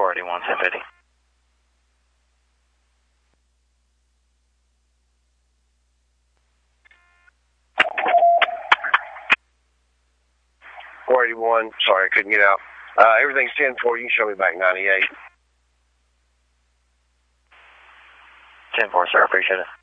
481, 1050. Sorry, I couldn't get out. Everything's 10-4. You can show me back 98. 10-4, sir. Appreciate it.